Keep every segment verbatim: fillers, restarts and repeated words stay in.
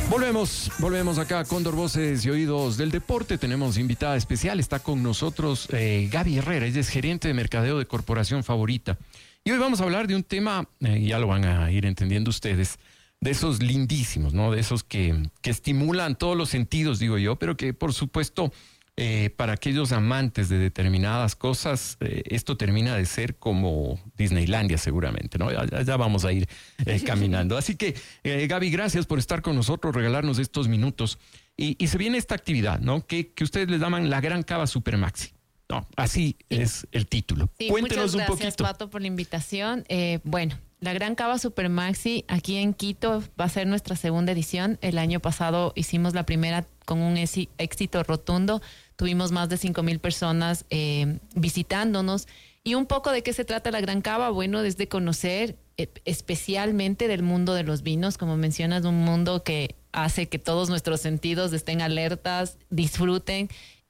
Volvemos, volvemos acá a Cóndor Voces y Oídos del Deporte. Tenemos invitada especial, está con nosotros eh, Gaby Herrera, ella es gerente de mercadeo de Corporación Favorita. Y hoy vamos a hablar de un tema, eh, ya lo van a ir entendiendo ustedes, de esos lindísimos, ¿no? De esos que, que estimulan todos los sentidos, digo yo, pero que por supuesto eh, para aquellos amantes de determinadas cosas, eh, esto termina de ser como Disneylandia seguramente, ¿no? Ya, ya vamos a ir eh, caminando. Así que, eh, Gaby, gracias por estar con nosotros, regalarnos estos minutos. Y, y se viene esta actividad, ¿no? Que, que ustedes le llaman la Gran Cava Supermaxi. No, así sí. Es el título. Sí, Cuéntenos muchas un gracias, poquito. Pato, por la invitación. Eh, bueno, la Gran Cava Supermaxi aquí en Quito va a ser nuestra segunda edición. El año pasado hicimos la primera con un éxito rotundo. Tuvimos más de cinco mil personas eh, visitándonos. ¿Y un poco de qué se trata la Gran Cava? Bueno, es de conocer eh, especialmente del mundo de los vinos. Como mencionas, un mundo que hace que todos nuestros sentidos estén alertas, disfruten,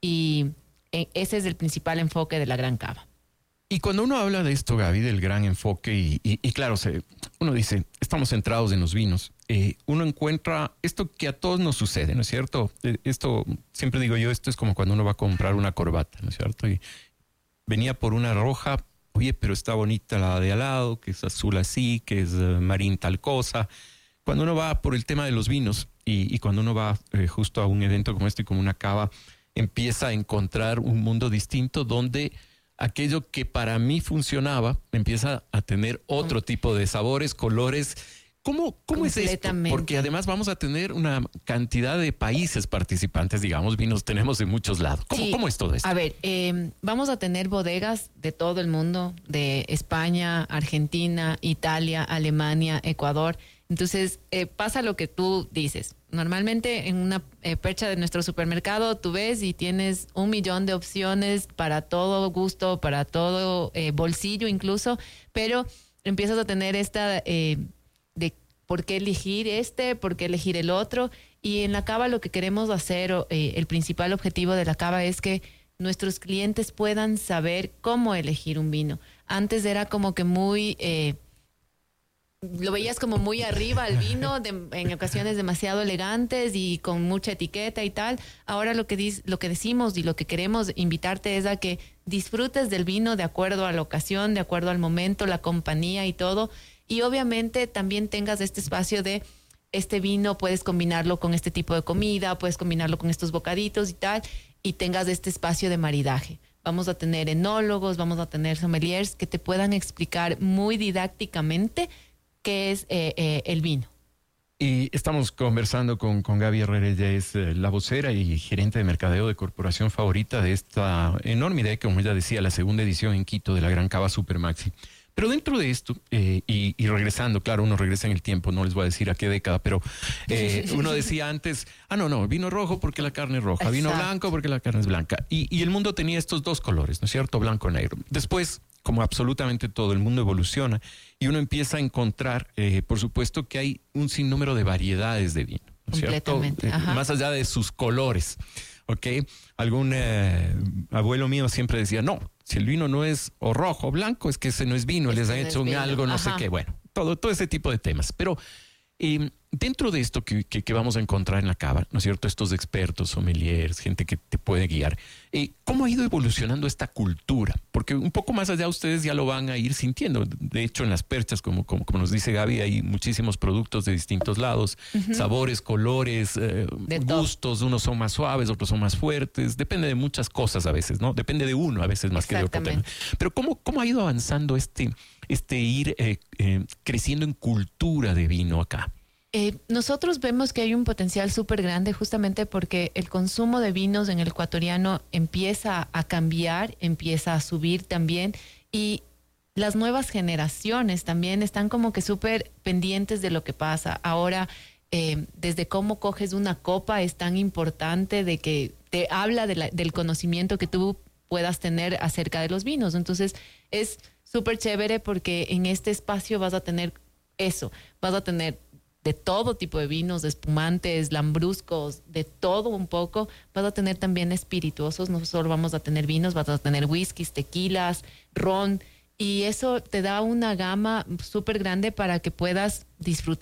y eh, ese es el principal enfoque de la Gran Cava. Y cuando uno habla de esto, Gaby, del gran enfoque, y, y, y claro, se, uno dice, estamos centrados en los vinos, eh, uno encuentra esto que a todos nos sucede, ¿no es cierto? Eh, esto, siempre digo yo, esto es como cuando uno va a comprar una corbata, ¿no es cierto? Y venía por una roja, oye, pero está bonita la de al lado, que es azul así, que es uh, marín tal cosa. Cuando uno va por el tema de los vinos, y, y cuando uno va eh, justo a un evento como este, como una cava, empieza a encontrar un mundo distinto donde aquello que para mí funcionaba empieza a tener otro tipo de sabores, colores. ¿Cómo, cómo es esto? Porque además vamos a tener una cantidad de países participantes, digamos, vinos tenemos de muchos lados. ¿Cómo, sí. ¿cómo es todo esto? A ver, eh, vamos a tener bodegas de todo el mundo, de España, Argentina, Italia, Alemania, Ecuador. Entonces, eh, pasa lo que tú dices. Normalmente en una eh, percha de nuestro supermercado tú ves y tienes un millón de opciones para todo gusto, para todo eh, bolsillo incluso, pero empiezas a tener esta eh, de por qué elegir este, por qué elegir el otro. Y en la cava lo que queremos hacer, eh, el principal objetivo de la cava es que nuestros clientes puedan saber cómo elegir un vino. Antes era como que muy... Eh, lo veías como muy arriba el vino, de, en ocasiones demasiado elegantes y con mucha etiqueta y tal. Ahora lo que, dis, lo que decimos y lo que queremos invitarte es a que disfrutes del vino de acuerdo a la ocasión, de acuerdo al momento, la compañía y todo. Y obviamente también tengas este espacio de este vino, puedes combinarlo con este tipo de comida, puedes combinarlo con estos bocaditos y tal, y tengas este espacio de maridaje. Vamos a tener enólogos, vamos a tener sommeliers que te puedan explicar muy didácticamente qué es eh, eh, el vino. Y estamos conversando con, con Gaby Herrera, ella es eh, la vocera y gerente de mercadeo de Corporación Favorita de esta enorme idea, como ella decía, la segunda edición en Quito de la Gran Cava Supermaxi. Pero dentro de esto, eh, y, y regresando, claro, uno regresa en el tiempo, no les voy a decir a qué década, pero eh, uno decía antes, ah, no, no, vino rojo porque la carne es roja, exacto, vino blanco porque la carne es blanca. Y, y el mundo tenía estos dos colores, ¿no es cierto? Blanco y negro. Después, como absolutamente todo, el mundo evoluciona y uno empieza a encontrar, eh, por supuesto, que hay un sinnúmero de variedades de vino, ¿no es cierto? Eh, más allá de sus colores, ¿ok? Algún eh, abuelo mío siempre decía, no, si el vino no es o rojo o blanco, es que ese no es vino, es les han hecho un algo, no ajá, sé qué, bueno, todo, todo ese tipo de temas. Pero eh, dentro de esto que, que, que vamos a encontrar en la cava, ¿no es cierto? Estos expertos, sommeliers, gente que te puede guiar. Eh, ¿Cómo ha ido evolucionando esta cultura? Porque un poco más allá ustedes ya lo van a ir sintiendo. De hecho, en las perchas, como, como, como nos dice Gaby, hay muchísimos productos de distintos lados, uh-huh, sabores, colores, eh, gustos. Unos son más suaves, otros son más fuertes. Depende de muchas cosas a veces, ¿no? Depende de uno a veces más que de otro tema. Pero ¿cómo, cómo ha ido avanzando este, este ir eh, eh, creciendo en cultura de vino acá? Eh, nosotros vemos que hay un potencial súper grande justamente porque el consumo de vinos en el ecuatoriano empieza a cambiar, empieza a subir también, y las nuevas generaciones también están como que súper pendientes de lo que pasa. Ahora, eh, desde cómo coges una copa es tan importante, de que te habla de la, del conocimiento que tú puedas tener acerca de los vinos. Entonces es súper chévere porque en este espacio vas a tener eso, vas a tener de todo tipo de vinos, de espumantes, lambruscos, de todo un poco. Vas a tener también espirituosos, no solo vamos a tener vinos, vas a tener whiskies, tequilas, ron, y eso te da una gama súper grande para que puedas disfrutar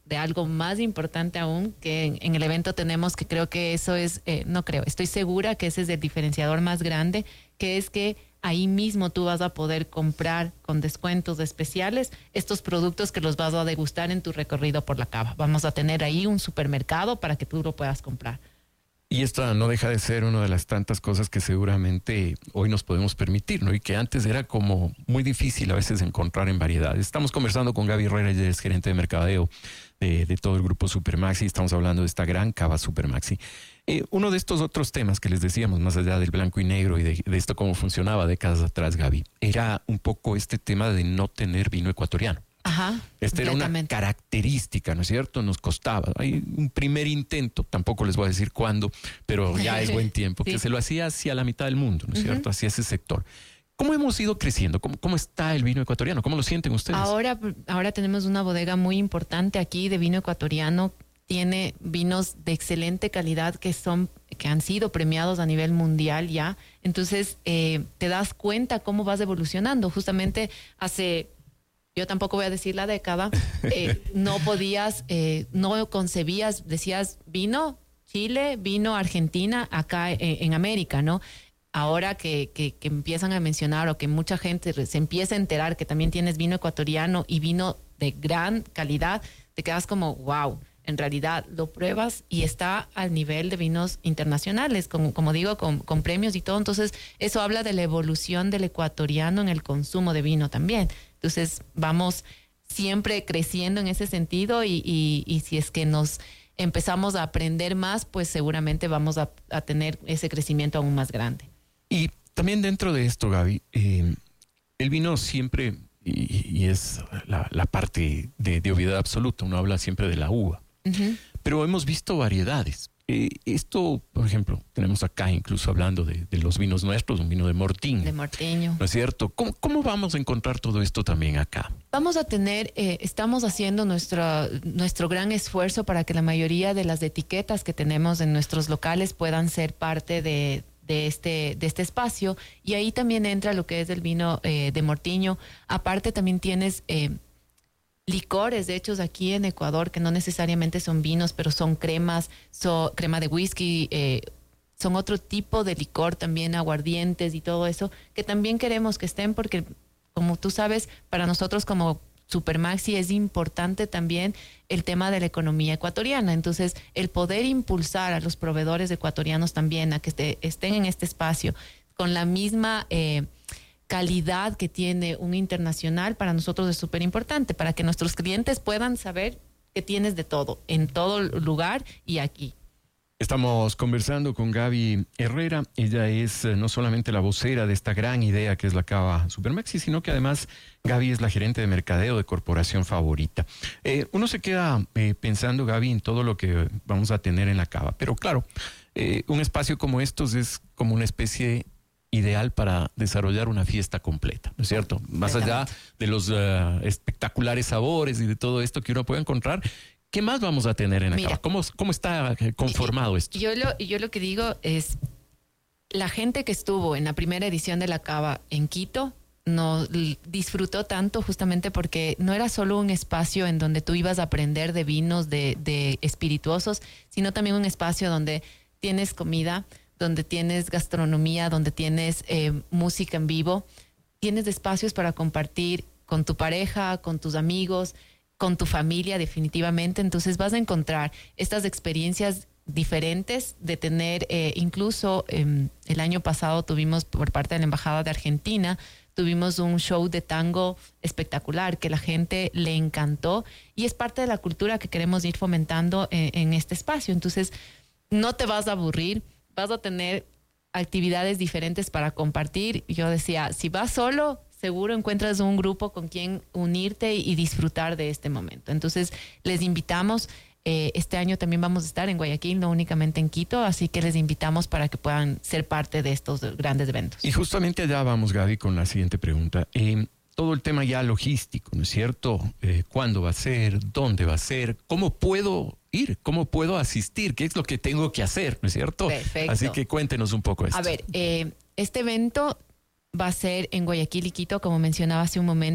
de algo más importante aún, que en, en el evento tenemos, que creo que eso es, eh, no creo, estoy segura que ese es el diferenciador más grande, que es que ahí mismo tú vas a poder comprar con descuentos especiales estos productos que los vas a degustar en tu recorrido por la cava. Vamos a tener ahí un supermercado para que tú lo puedas comprar. Y esta no deja de ser una de las tantas cosas que seguramente hoy nos podemos permitir, ¿no? Y que antes era como muy difícil a veces encontrar en variedades. Estamos conversando con Gaby Herrera, ella es gerente de mercadeo de, de todo el grupo Supermaxi. Estamos hablando de esta gran cava Supermaxi. Eh, uno de estos otros temas que les decíamos, más allá del blanco y negro y de, de esto cómo funcionaba décadas atrás, Gaby, era un poco este tema de no tener vino ecuatoriano. Ajá, Esta era una característica, ¿no es cierto? Nos costaba. Hay un primer intento, tampoco les voy a decir cuándo, pero ya es buen tiempo, sí, que se lo hacía hacia la mitad del mundo, ¿no es uh-huh. cierto? Hacia ese sector. ¿Cómo hemos ido creciendo? ¿Cómo, ¿Cómo está el vino ecuatoriano? ¿Cómo lo sienten ustedes? Ahora, ahora tenemos una bodega muy importante aquí de vino ecuatoriano. Tiene vinos de excelente calidad que son que han sido premiados a nivel mundial ya. Entonces, eh, te das cuenta cómo vas evolucionando. Justamente hace... Yo tampoco voy a decir la década, eh, no podías, eh, no concebías, decías vino Chile, vino Argentina acá en, en América, ¿no? Ahora que, que, que empiezan a mencionar o que mucha gente se empieza a enterar que también tienes vino ecuatoriano y vino de gran calidad, te quedas como, wow, en realidad lo pruebas y está al nivel de vinos internacionales, como, como digo, con, con premios y todo. Entonces, eso habla de la evolución del ecuatoriano en el consumo de vino también. Entonces, vamos siempre creciendo en ese sentido y, y, y si es que nos empezamos a aprender más, pues seguramente vamos a, a tener ese crecimiento aún más grande. Y también dentro de esto, Gaby, eh, el vino siempre, y, y es la, la parte de, de obviedad absoluta, uno habla siempre de la uva, uh-huh. pero hemos visto variedades. Eh, esto, por ejemplo, tenemos acá incluso hablando de, de los vinos nuestros, un vino de Mortiño. De Mortiño. ¿No es cierto? ¿Cómo, cómo vamos a encontrar todo esto también acá? Vamos a tener, eh, estamos haciendo nuestro, nuestro gran esfuerzo para que la mayoría de las etiquetas que tenemos en nuestros locales puedan ser parte de, de, este, de este espacio. Y ahí también entra lo que es el vino eh, de Mortiño. Aparte también tienes... Eh, licores hechos aquí en Ecuador que no necesariamente son vinos, pero son cremas, son crema de whisky, eh, son otro tipo de licor también, aguardientes y todo eso, que también queremos que estén porque, como tú sabes, para nosotros como Supermaxi es importante también el tema de la economía ecuatoriana. Entonces, el poder impulsar a los proveedores ecuatorianos también a que este, estén en este espacio con la misma... Eh, calidad que tiene un internacional, para nosotros es súper importante, para que nuestros clientes puedan saber que tienes de todo, en todo lugar y aquí. Estamos conversando con Gaby Herrera. Ella es eh, no solamente la vocera de esta gran idea que es la cava Supermaxi, sino que además Gaby es la gerente de mercadeo de Corporación Favorita. Eh, uno se queda eh, pensando, Gaby, en todo lo que vamos a tener en la cava, pero claro, eh, un espacio como estos es como una especie ideal para desarrollar una fiesta completa, ¿no es cierto? Más allá de los uh, espectaculares sabores y de todo esto que uno puede encontrar, ¿qué más vamos a tener en la cava? ¿Cómo, ¿Cómo está conformado esto? Yo lo, yo lo que digo es, la gente que estuvo en la primera edición de la cava en Quito no disfrutó tanto justamente porque no era solo un espacio en donde tú ibas a aprender de vinos, de, de espirituosos, sino también un espacio donde tienes comida, donde tienes gastronomía, donde tienes eh, música en vivo, tienes espacios para compartir con tu pareja, con tus amigos, con tu familia definitivamente. Entonces vas a encontrar estas experiencias diferentes de tener, eh, incluso eh, el año pasado tuvimos por parte de la Embajada de Argentina, tuvimos un show de tango espectacular que la gente le encantó y es parte de la cultura que queremos ir fomentando en, en este espacio. Entonces no te vas a aburrir, vas a tener actividades diferentes para compartir. Yo decía, si vas solo, seguro encuentras un grupo con quien unirte y disfrutar de este momento. Entonces, les invitamos. Eh, este año también vamos a estar en Guayaquil, no únicamente en Quito, así que les invitamos para que puedan ser parte de estos grandes eventos. Y justamente allá vamos, Gaby, con la siguiente pregunta. Eh, todo el tema ya logístico, ¿no es cierto? Eh, ¿Cuándo va a ser? ¿Dónde va a ser? ¿Cómo puedo ir? ¿Cómo puedo asistir? ¿Qué es lo que tengo que hacer? ¿No es cierto? Perfecto. Así que cuéntenos un poco esto. A ver, eh, este evento va a ser en Guayaquil y Quito, como mencionaba hace un momento.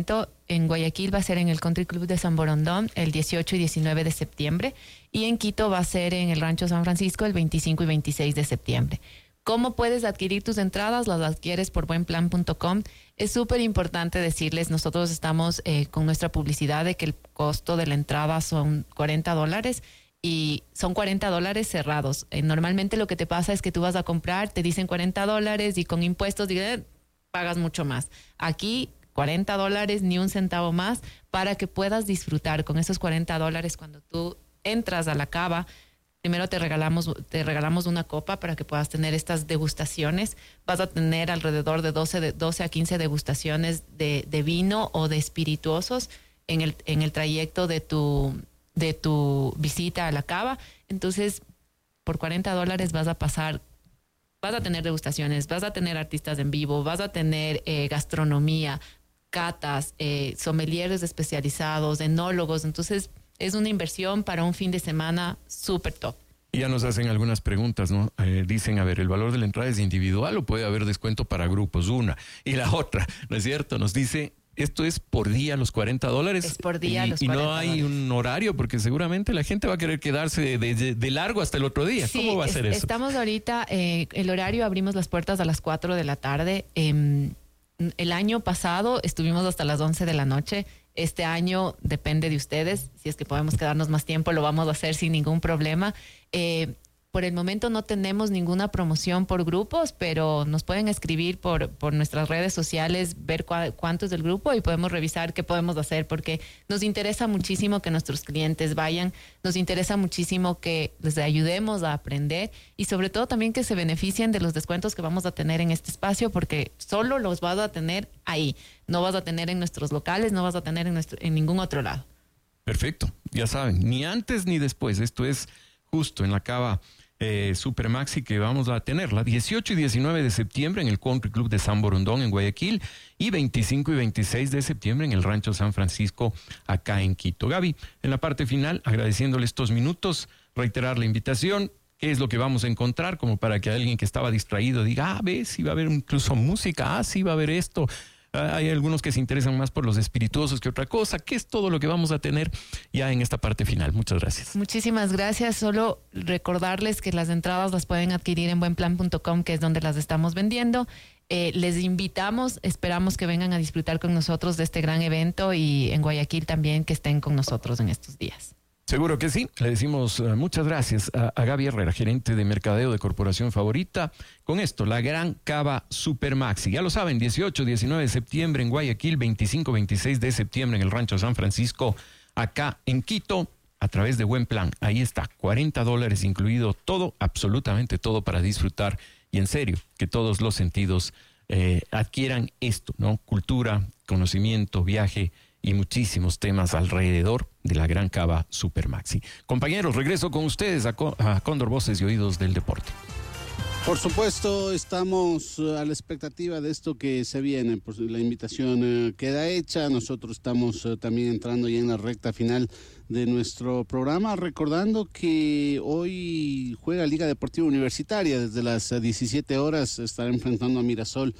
en Guayaquil va a ser en el Country Club de San Borondón el dieciocho y diecinueve de septiembre y en Quito va a ser en el Rancho San Francisco el veinticinco y veintiséis de septiembre. ¿Cómo puedes adquirir tus entradas? Las adquieres por buen plan punto com. Es súper importante decirles, nosotros estamos eh, con nuestra publicidad de que el costo de la entrada son cuarenta dólares y son cuarenta dólares cerrados. Eh, normalmente lo que te pasa es que tú vas a comprar, te dicen cuarenta dólares y con impuestos eh, pagas mucho más. Aquí cuarenta dólares, ni un centavo más, para que puedas disfrutar con esos cuarenta dólares cuando tú entras a la cava. Primero te regalamos, te regalamos una copa para que puedas tener estas degustaciones. Vas a tener alrededor de doce, de doce a quince degustaciones de, de vino o de espirituosos en el, en el trayecto de tu, de tu visita a la cava. Entonces, por cuarenta dólares vas a pasar, vas a tener degustaciones, vas a tener artistas en vivo, vas a tener eh, gastronomía, catas, eh, sommeliers especializados, enólogos. Entonces, es una inversión para un fin de semana súper top. Ya nos hacen algunas preguntas, ¿no? Eh, dicen, a ver, ¿el valor de la entrada es individual o puede haber descuento para grupos? Una. Y la otra, ¿no es cierto? Nos dice, ¿esto es por día los cuarenta dólares? Es por día y, los y cuarenta no hay dólares. un horario, porque seguramente la gente va a querer quedarse de, de, de largo hasta el otro día. Sí, ¿Cómo va a ser es, eso? Estamos ahorita, eh, el horario, abrimos las puertas a las cuatro de la tarde. Eh, el año pasado estuvimos hasta las once de la noche. Este año depende de ustedes. Si es que podemos quedarnos más tiempo, lo vamos a hacer sin ningún problema. Eh, por el momento no tenemos ninguna promoción por grupos, pero nos pueden escribir por, por nuestras redes sociales, ver cua, cuánto es el grupo y podemos revisar qué podemos hacer, porque nos interesa muchísimo que nuestros clientes vayan, nos interesa muchísimo que les ayudemos a aprender y sobre todo también que se beneficien de los descuentos que vamos a tener en este espacio, porque solo los vas a tener ahí, no vas a tener en nuestros locales, no vas a tener en, nuestro, en ningún otro lado. Perfecto, ya saben, ni antes ni después. Esto es justo en la cava eh, Super Maxi que vamos a tener la dieciocho y diecinueve de septiembre en el Country Club de San Borondón en Guayaquil y veinticinco y veintiséis de septiembre en el Rancho San Francisco acá en Quito. Gaby, en la parte final, agradeciéndole estos minutos, reiterar la invitación. ¿Qué es lo que vamos a encontrar? Como para que alguien que estaba distraído diga, ah, ves, sí va a haber incluso música, ah, sí va a haber esto. Hay algunos que se interesan más por los espirituosos que otra cosa. ¿Qué es todo lo que vamos a tener ya en esta parte final? Muchas gracias. Muchísimas gracias. Solo recordarles que las entradas las pueden adquirir en buen plan punto com, que es donde las estamos vendiendo. Eh, les invitamos, esperamos que vengan a disfrutar con nosotros de este gran evento y en Guayaquil también que estén con nosotros en estos días. Seguro que sí. Le decimos uh, muchas gracias a, a Gaby Herrera, gerente de mercadeo de Corporación Favorita. Con esto, la gran cava Super Maxi. Ya lo saben, dieciocho, diecinueve de septiembre en Guayaquil, veinticinco, veintiséis de septiembre en el Rancho San Francisco, acá en Quito, a través de Buen Plan. Ahí está, cuarenta dólares incluido todo, absolutamente todo para disfrutar. Y en serio, que todos los sentidos eh, adquieran esto, ¿no? Cultura, conocimiento, viaje y muchísimos temas alrededor de la gran cava Super Maxi. Compañeros, regreso con ustedes a, a Cóndor Voces y Oídos del Deporte. Por supuesto, estamos a la expectativa de esto que se viene. Pues la invitación eh, queda hecha. Nosotros estamos eh, también entrando ya en la recta final de nuestro programa, recordando que hoy juega Liga Deportiva Universitaria. Desde las diecisiete horas estará enfrentando a Mirasol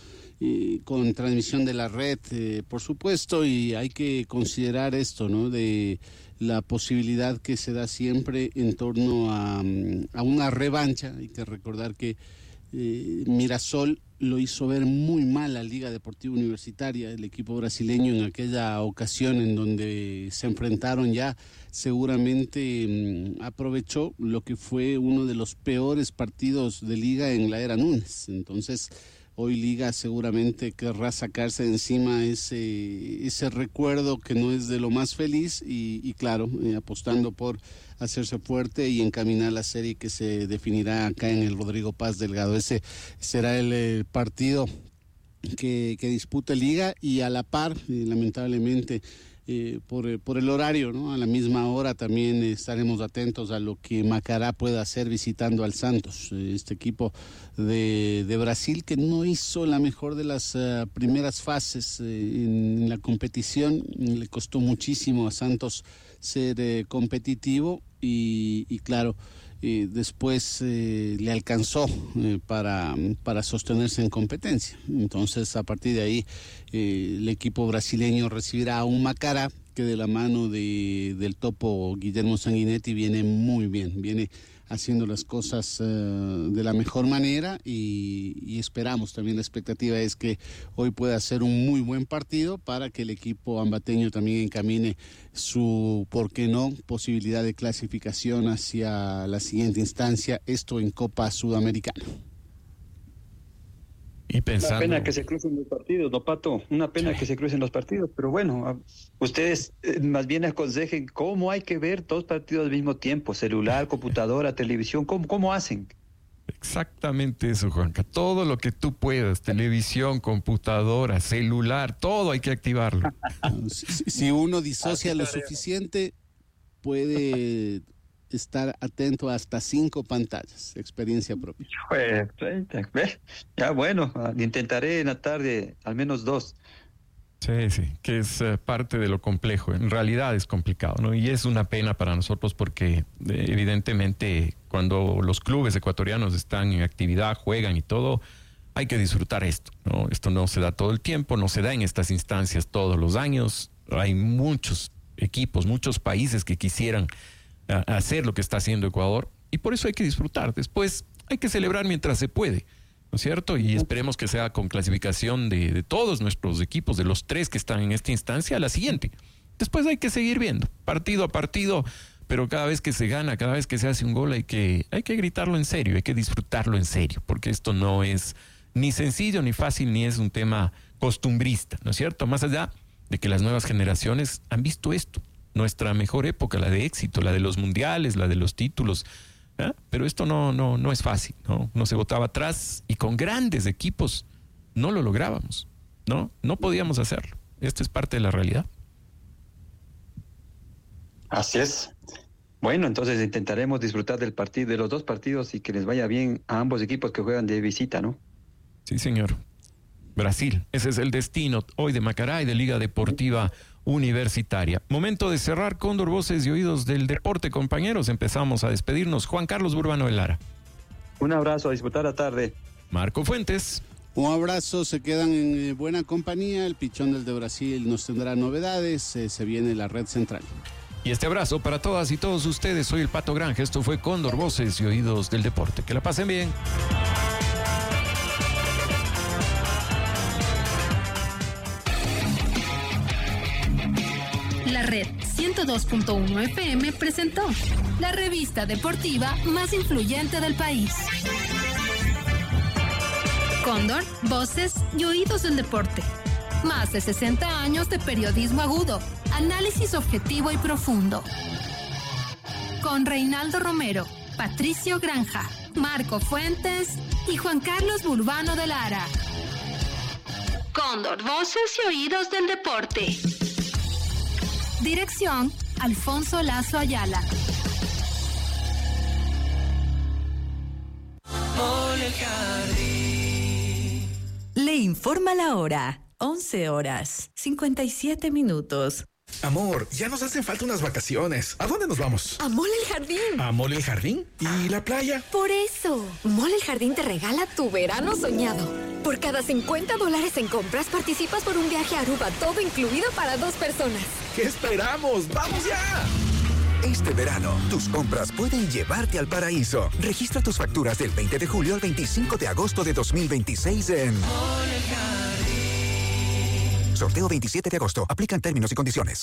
y con transmisión de la red, eh, por supuesto, y hay que considerar esto, ¿no? De la posibilidad que se da siempre en torno a, a una revancha. Hay que recordar que eh, Mirasol lo hizo ver muy mal a Liga Deportiva Universitaria, el equipo brasileño, en aquella ocasión en donde se enfrentaron ya. Seguramente mmm, aprovechó lo que fue uno de los peores partidos de Liga en la era Núñez. Entonces, hoy Liga seguramente querrá sacarse de encima ese, ese recuerdo que no es de lo más feliz y, y claro, eh, apostando por hacerse fuerte y encaminar la serie que se definirá acá en el Rodrigo Paz Delgado. Ese será el, el partido que, que disputa Liga y a la par, eh, lamentablemente, Eh, por, por el horario, ¿no? A la misma hora también estaremos atentos a lo que Macará pueda hacer visitando al Santos, eh, este equipo de, de Brasil que no hizo la mejor de las uh, primeras fases eh, en, en la competición. Le costó muchísimo a Santos ser eh, competitivo y, y claro, y después eh, le alcanzó eh, para, para sostenerse en competencia. Entonces, a partir de ahí, eh, el equipo brasileño recibirá a un Macará que de la mano de, del topo Guillermo Sanguinetti viene muy bien, viene haciendo las cosas uh, de la mejor manera y, y esperamos también, la expectativa es que hoy pueda ser un muy buen partido para que el equipo ambateño también encamine su, ¿por qué no?, posibilidad de clasificación hacia la siguiente instancia, esto en Copa Sudamericana. Y pensando... Una pena que se crucen los partidos, ¿no, Pato? Una pena sí. que se crucen los partidos, pero bueno, ustedes eh, más bien aconsejen cómo hay que ver dos partidos al mismo tiempo, celular, computadora, televisión, ¿cómo, cómo hacen? Exactamente eso, Juanca. Todo lo que tú puedas, televisión, computadora, celular, todo hay que activarlo. si, si uno disocia lo suficiente, puede estar atento a hasta cinco pantallas, experiencia propia. Ya bueno, intentaré en la tarde al menos dos. Sí, sí, que es uh, parte de lo complejo. En realidad es complicado, ¿no? Y es una pena para nosotros porque eh, evidentemente cuando los clubes ecuatorianos están en actividad, juegan y todo, hay que disfrutar esto, ¿no? Esto no se da todo el tiempo, no se da en estas instancias todos los años. Hay muchos equipos, muchos países que quisieran uh, hacer lo que está haciendo Ecuador y por eso hay que disfrutar. Después hay que celebrar mientras se puede, ¿no es cierto? Y esperemos que sea con clasificación de, de todos nuestros equipos, de los tres que están en esta instancia, a la siguiente. Después hay que seguir viendo, partido a partido, pero cada vez que se gana, cada vez que se hace un gol, hay que, hay que gritarlo en serio, hay que disfrutarlo en serio, porque esto no es ni sencillo, ni fácil, ni es un tema costumbrista, ¿no es cierto? Más allá de que las nuevas generaciones han visto esto, nuestra mejor época, la de éxito, la de los mundiales, la de los títulos, ¿eh? Pero esto no, no, no es fácil, ¿no? No se botaba atrás y con grandes equipos no lo lográbamos, ¿no? No podíamos hacerlo. Esto es parte de la realidad. Así es. Bueno, entonces intentaremos disfrutar del partido, de los dos partidos y que les vaya bien a ambos equipos que juegan de visita, ¿no? Sí, señor. Brasil, ese es el destino hoy de Macará y de Liga Deportiva Universitaria. Momento de cerrar Cóndor, voces y oídos del deporte, compañeros. Empezamos a despedirnos. Juan Carlos Burbano de Lara. Un abrazo, a disfrutar la tarde. Marco Fuentes. Un abrazo, se quedan en buena compañía. El Pichón del de Brasil nos tendrá novedades. Eh, se viene la red central. Y este abrazo para todas y todos ustedes. Soy el Pato Granja. Esto fue Cóndor, voces y oídos del deporte. Que la pasen bien. La Red ciento dos punto uno F M presentó la revista deportiva más influyente del país. Cóndor, voces y oídos del deporte. Más de sesenta años de periodismo agudo, análisis objetivo y profundo. Con Reinaldo Romero, Patricio Granja, Marco Fuentes y Juan Carlos Burbano de Lara. Cóndor, voces y oídos del deporte. Dirección, Alfonso Lazo Ayala. Le informa la hora. once horas, cincuenta y siete minutos. Amor, ya nos hacen falta unas vacaciones. ¿A dónde nos vamos? A Mall El Jardín. ¿A Mall El Jardín? ¿Y la playa? Por eso, Mall El Jardín te regala tu verano soñado. Por cada cincuenta dólares en compras participas por un viaje a Aruba, todo incluido para dos personas. ¿Qué esperamos? ¡Vamos ya! Este verano, tus compras pueden llevarte al paraíso. Registra tus facturas del veinte de julio al veinticinco de agosto de dos mil veintiséis en Mall El Jardín. Sorteo veintisiete de agosto. Aplican términos y condiciones.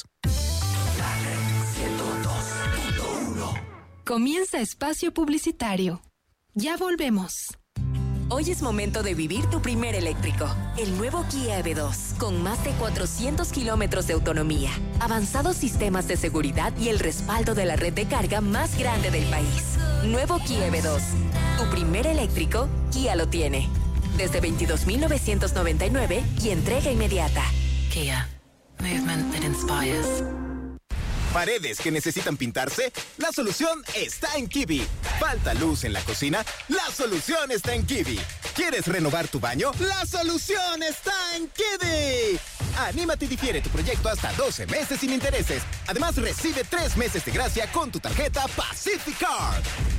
Comienza espacio publicitario. Ya volvemos. Hoy es momento de vivir tu primer eléctrico. El nuevo Kia E V dos, con más de cuatrocientos kilómetros de autonomía, avanzados sistemas de seguridad y el respaldo de la red de carga más grande del país. Nuevo Kia E V dos. Tu primer eléctrico, Kia lo tiene. Desde veintidós mil novecientos noventa y nueve y entrega inmediata. Kia. Movement that inspires. ¿Paredes que necesitan pintarse? La solución está en Kiwi. ¿Falta luz en la cocina? La solución está en Kiwi. ¿Quieres renovar tu baño? La solución está en Kiwi. Anímate y difiere tu proyecto hasta doce meses sin intereses. Además, recibe tres meses de gracia con tu tarjeta Pacific Card.